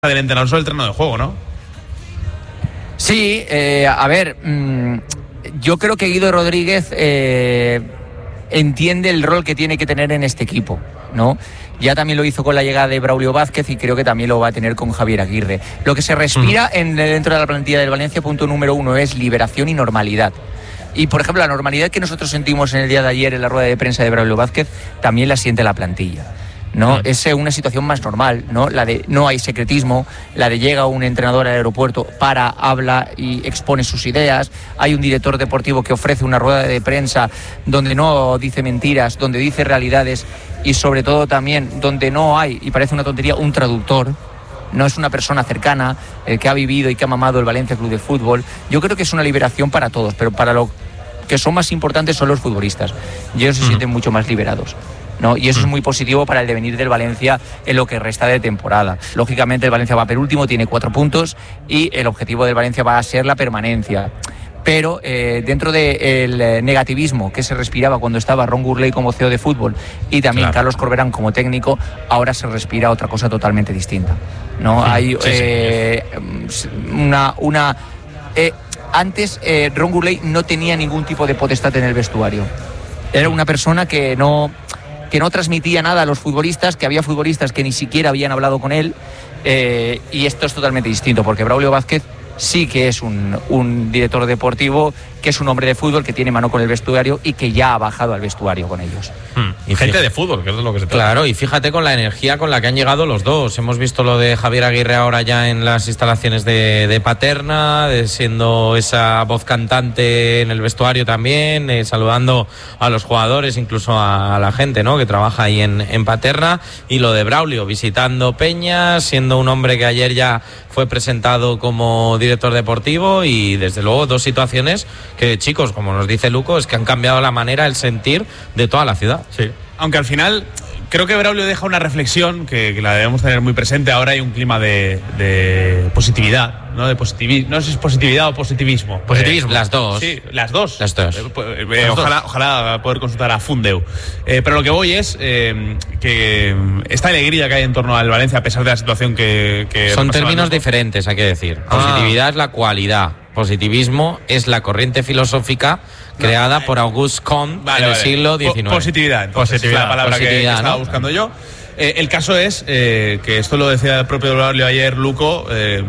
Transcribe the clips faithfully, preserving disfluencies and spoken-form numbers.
del entrenador sobre el terreno de juego, ¿no? Sí, eh, a ver, mmm, yo creo que Guido Rodríguez eh, entiende el rol que tiene que tener en este equipo, ¿no? Ya también lo hizo con la llegada de Braulio Vázquez y creo que también lo va a tener con Javier Aguirre. Lo que se respira mm. en, dentro de la plantilla del Valencia, punto número uno, es liberación y normalidad. Y, por ejemplo, la normalidad que nosotros sentimos en el día de ayer en la rueda de prensa de Braulio Vázquez, también la siente la plantilla, ¿no? Mm. Es una situación más normal, ¿no? La de no hay secretismo, la de llega un entrenador al aeropuerto, para, habla y expone sus ideas. Hay un director deportivo que ofrece una rueda de prensa donde no dice mentiras, donde dice realidades y sobre todo también donde no hay, y parece una tontería, un traductor. No es una persona cercana, eh, que ha vivido y que ha mamado el Valencia Club de Fútbol. Yo creo que es una liberación para todos, pero para lo que son más importantes son los futbolistas. Y ellos se mm. sienten mucho más liberados, ¿no? Y eso es muy positivo para el devenir del Valencia en lo que resta de temporada. Lógicamente el Valencia va penúltimo, tiene cuatro puntos y el objetivo del Valencia va a ser la permanencia. Pero eh, dentro del de negativismo que se respiraba cuando estaba Ron Gurley como C E O de fútbol y también claro. Carlos Corberán como técnico, ahora se respira otra cosa totalmente distinta, ¿no? Sí, Hay sí, eh, sí. una... una eh, antes eh, Ron Gurley no tenía ningún tipo de potestad en el vestuario. Era una persona que no... que no transmitía nada a los futbolistas, que había futbolistas que ni siquiera habían hablado con él, eh, y esto es totalmente distinto, porque Braulio Vázquez sí que es un, un director deportivo, que es un hombre de fútbol, que tiene mano con el vestuario y que ya ha bajado al vestuario con ellos. Hmm. Y gente fíjate, de fútbol, que es de lo que se trata. Claro, y fíjate con la energía con la que han llegado los dos. Hemos visto lo de Javier Aguirre ahora ya en las instalaciones de, de Paterna, de siendo esa voz cantante en el vestuario también, eh, saludando a los jugadores, incluso a, a la gente, ¿no?, que trabaja ahí en, en Paterna. Y lo de Braulio, visitando Peñas, siendo un hombre que ayer ya fue presentado como director deportivo, y desde luego dos situaciones que, chicos, como nos dice Luco, es que han cambiado la manera, el sentir de toda la ciudad. Sí. Aunque al final creo que Braulio deja una reflexión que, que la debemos tener muy presente. Ahora hay un clima de, de positividad, ¿no? De positivismo. No sé si es positividad o positivismo. Positivismo. Eh, las dos. Sí, las dos. Las dos. Eh, eh, las ojalá, dos. ojalá poder consultar a Fundeu. Eh, pero lo que voy es eh, que esta alegría que hay en torno al Valencia, a pesar de la situación que... que Son términos diferentes, hay que decir. Ah. Positividad es la cualidad. Positivismo es la corriente filosófica creada no, por Auguste Comte vale, en el vale. siglo diecinueve. Positividad, entonces positividad, es la palabra que, que estaba ¿no? buscando yo. Eh, el caso es eh, que esto lo decía el propio Braulio ayer, Luco, eh,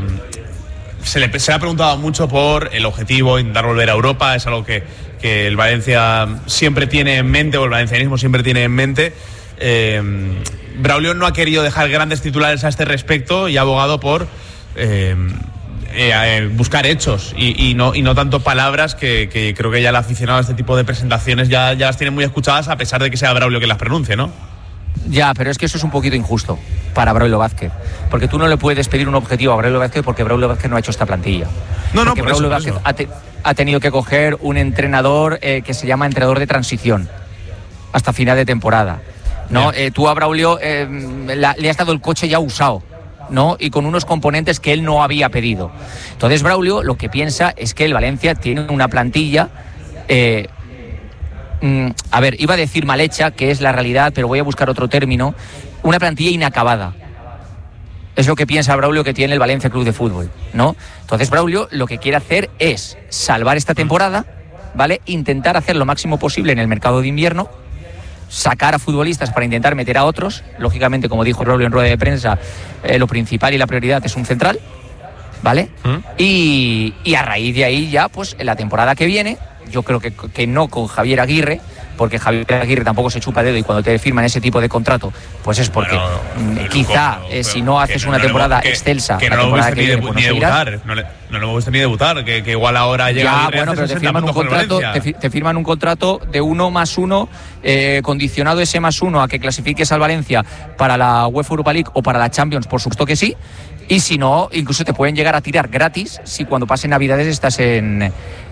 se, le, se le ha preguntado mucho por el objetivo, intentar volver a Europa. Es algo que, que el Valencia siempre tiene en mente, o el valencianismo siempre tiene en mente. Eh, Braulio no ha querido dejar grandes titulares a este respecto y ha abogado por... Eh, Eh, eh, buscar hechos y, y, no, y no tanto palabras, que, que creo que ya el aficionado a este tipo de presentaciones ya, ya las tiene muy escuchadas, a pesar de que sea Braulio que las pronuncie, ¿no? Ya, pero es que eso es un poquito injusto para Braulio Vázquez, porque tú no le puedes pedir un objetivo a Braulio Vázquez porque Braulio Vázquez no ha hecho esta plantilla. No, no, porque por Braulio eso, Vázquez por eso. Ha, te, ha tenido que coger un entrenador eh, que se llama entrenador de transición hasta final de temporada, ¿no? Eh, tú a Braulio eh, la, le has dado el coche ya usado, ¿no? Y con unos componentes que él no había pedido. Entonces Braulio lo que piensa es que el Valencia tiene una plantilla, eh, mm, a ver, iba a decir mal hecha, que es la realidad, pero voy a buscar otro término, una plantilla inacabada. Es lo que piensa Braulio que tiene el Valencia Club de Fútbol, ¿no? Entonces Braulio lo que quiere hacer es salvar esta temporada, ¿vale? Intentar hacer lo máximo posible en el mercado de invierno, sacar a futbolistas para intentar meter a otros. Lógicamente, como dijo Braulio en rueda de prensa, eh, lo principal y la prioridad es un central, ¿vale? ¿Mm? Y, y a raíz de ahí ya, pues en la temporada que viene, yo creo que, que no con Javier Aguirre, porque Javier Aguirre tampoco se chupa dedo, y cuando te firman ese tipo de contrato, pues es porque bueno, quizá no, eh, si no haces no, una no, temporada no, que, excelsa, que la no temporada lo que visto viene, ni, de, ni debutar, no, le, no lo hemos visto ni debutar, que, que igual ahora llega ya, Aguirre, bueno, pero te firman un contrato, te, te firman un contrato de uno más uno, eh, condicionado ese más uno a que clasifiques al Valencia para la UEFA Europa League o para la Champions, por supuesto que sí. Y si no, incluso te pueden llegar a tirar gratis si cuando pasen Navidades estás en,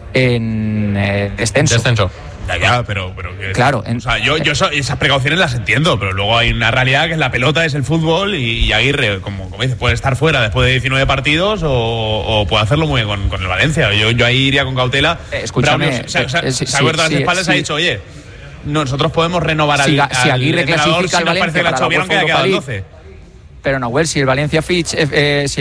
en eh, descenso. Descenso. Ya, ya, pero, pero que, claro, en, o sea, yo, yo eso, esas precauciones las entiendo, pero luego hay una realidad que es la pelota, es el fútbol, y, y Aguirre, como, como dices, puede estar fuera después de diecinueve partidos o, o puede hacerlo muy bien con, con el Valencia. Yo, yo ahí iría con cautela. Eh, escúchame, Braulio, se, se, eh, se sí, ha abierto sí, las espaldas sí, y ha dicho, oye, nosotros podemos renovar si, al, si Aguirre al entrenador, clasifica si al Valencia para la UEFA Europa League, Pero Nahuel, si el Valencia Fitch, eh, si